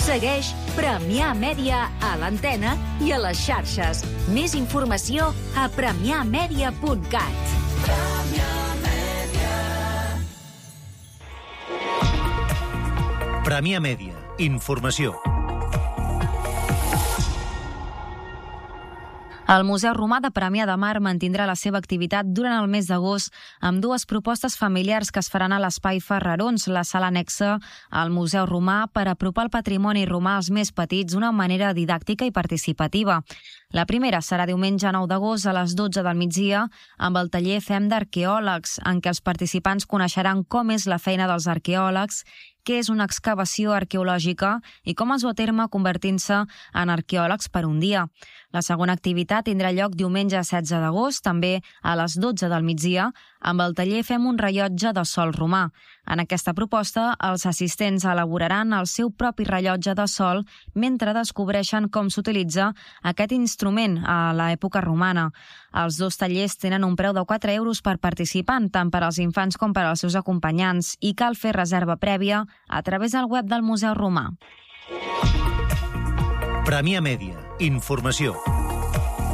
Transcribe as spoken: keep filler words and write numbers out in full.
Segueix Premià Mèdia a l'antena i a les xarxes. Més informació a premià mèdia punt cat. Premià Mèdia. Informació. El Museu Romà de Premià de Mar mantindrà la seva activitat durant el mes d'agost amb dues propostes familiars que es faran a l'Espai Ferrarons, la sala anexa al Museu Romà, per apropar el patrimoni romà als més petits d'una manera didàctica i participativa. La primera serà diumenge nou d'agost a les dotze del migdia amb el taller Fem d'Arqueòlegs, en què els participants coneixeran com és la feina dels arqueòlegs, què és una excavació arqueològica i com es du a terme convertint-se en arqueòlegs per un dia. La segona activitat tindrà lloc diumenge setze d'agost, també a les dotze del migdia, amb el taller Fem un rellotge de sol romà. En aquesta proposta, els assistents elaboraran el seu propi rellotge de sol mentre descobreixen com s'utilitza aquest instrument a l'època romana. Els dos tallers tenen un preu de quatre euros per participant, tant per als infants com per als seus acompanyants, i cal fer reserva prèvia a través del web del Museu Romà. Premià Mèdia. Informació.